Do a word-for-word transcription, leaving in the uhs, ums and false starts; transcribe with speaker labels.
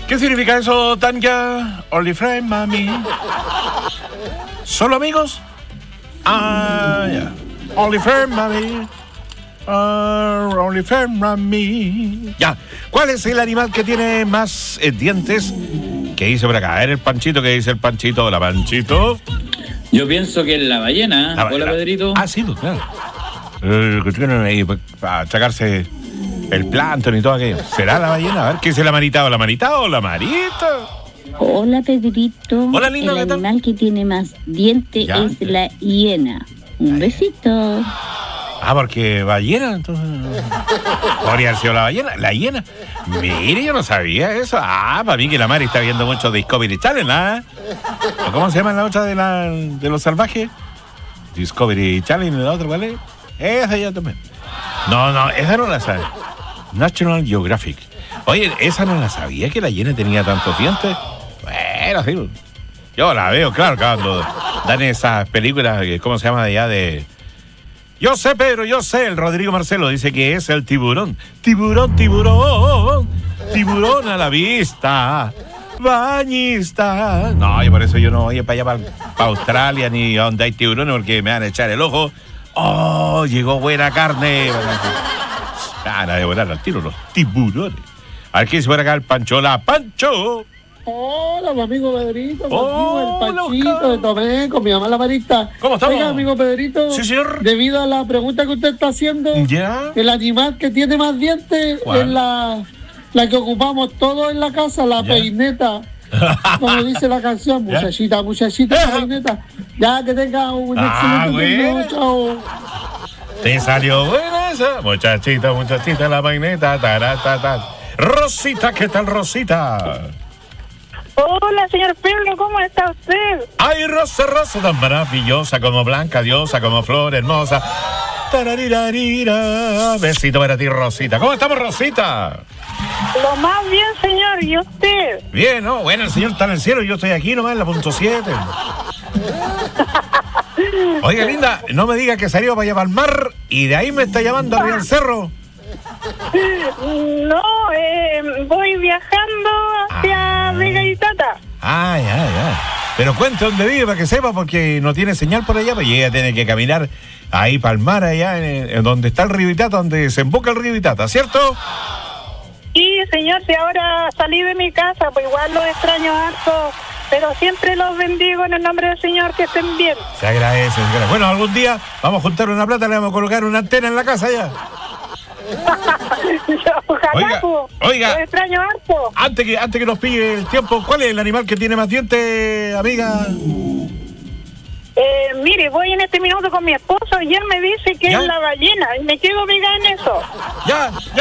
Speaker 1: ¿Qué significa eso, Tanya? Only friend, mami. ¿Solo amigos? Ah, ya. Yeah. Only friend, mami. Uh, only friend, mami. Ya. ¿Cuál es el animal que tiene más eh, dientes? ¿Qué dice por acá? A ver el Panchito, ¿qué dice el Panchito? Hola, Panchito.
Speaker 2: Yo pienso que es la ballena.
Speaker 1: La
Speaker 2: Hola,
Speaker 1: ballena.
Speaker 2: Pedrito.
Speaker 1: Ah, sí, pues claro. Eh, que tienen ahí para achacarse el plancton y todo aquello. ¿Será la ballena? A ver, ¿qué dice la Marita? ¿O la Marita o la Marita?
Speaker 3: Hola, Pedrito.
Speaker 1: Hola, linda, ¿qué
Speaker 3: El
Speaker 1: tal?
Speaker 3: animal que tiene más dientes
Speaker 1: Ya.
Speaker 3: es la hiena. Un besito.
Speaker 1: Ah, porque ballena, entonces. Podría haber sido la ballena, la hiena. Mire, yo no sabía eso. Ah, para mí que la Mari está viendo mucho Discovery Channel, ¿ah? ¿O cómo se llama la otra de, la, de los salvajes? Discovery Channel, ¿y la otra cuál es? Esa ya también. No, no, esa no la sabe. National Geographic. Oye, esa no la sabía, que la hiena tenía tantos dientes. Bueno, sí. Yo la veo, claro, cuando dan esas películas, ¿cómo se llama de allá de...? Yo sé, Pedro, yo sé. El Rodrigo Marcelo dice que es el tiburón. Tiburón, tiburón. Tiburón a la vista. Bañista. No, yo por eso yo no voy para allá, para, para Australia, ni a donde hay tiburones, porque me van a echar el ojo. Oh, llegó buena carne. Van a devorar al tiro los tiburones. A ver qué dice por acá el Pancho. ¡La Pancho!
Speaker 4: Hola, mi amigo Pedrito,
Speaker 1: Hola,
Speaker 4: contigo, el Panchito de Tomé, con mi mamá la Marita.
Speaker 1: ¿Cómo estamos?
Speaker 4: Oiga, amigo Pedrito,
Speaker 1: Sí, señor.
Speaker 4: debido a la pregunta que usted está haciendo,
Speaker 1: ¿Ya?
Speaker 4: el animal que tiene más dientes
Speaker 1: ¿Cuál?
Speaker 4: es la, la que ocupamos todos en la casa, la
Speaker 1: ¿Ya?
Speaker 4: peineta. Como dice la canción,
Speaker 1: ¿Ya?
Speaker 4: muchachita, muchachita, la peineta. Ya que tenga un
Speaker 1: Ah,
Speaker 4: excelente
Speaker 1: bueno.
Speaker 4: día, chao.
Speaker 1: Te salió buena esa. Muchachita, muchachita, la vaineta. Taratata. Rosita, ¿qué tal, Rosita?
Speaker 5: Hola, señor Pedro, ¿cómo está usted?
Speaker 1: Ay, Rosa, Rosa, tan maravillosa como blanca diosa, como flor hermosa. Tararirarira. Besito para ti, Rosita. ¿Cómo estamos, Rosita?
Speaker 5: Lo más bien, señor, ¿y usted?
Speaker 1: Bien, ¿no? Bueno, el señor está en el cielo y yo estoy aquí nomás en la punto siete. Oiga, linda, no me diga que salió para allá para el mar y de ahí me está llamando arriba al cerro.
Speaker 5: No, eh, voy viajando hacia
Speaker 1: Ah.
Speaker 5: Vega y Tata.
Speaker 1: Ah, ya, ya. Pero cuente dónde vive para que sepa, porque no tiene señal por allá, pues y ella tiene que caminar ahí para el mar, allá en, en donde está el río Itata, donde se emboca el río Itata, ¿cierto?
Speaker 5: Y, señor, si ahora salí de mi casa, pues igual los extraño harto, pero siempre los bendigo en el nombre del Señor, que estén bien.
Speaker 1: Se agradece, se agradece. Bueno, algún día vamos a juntar una plata, le vamos a colocar una antena en la casa ya.
Speaker 5: Ojalá,
Speaker 1: Oiga,
Speaker 5: pues,
Speaker 1: oiga.
Speaker 5: los extraño harto.
Speaker 1: Antes que, antes que nos pille el tiempo, ¿cuál es el animal que tiene más dientes, amiga?
Speaker 5: Eh, mire, voy en este minuto con mi esposo y él me dice que
Speaker 1: ¿Ya?
Speaker 5: es la ballena y me quedo pegada en eso.
Speaker 1: Ya, ya.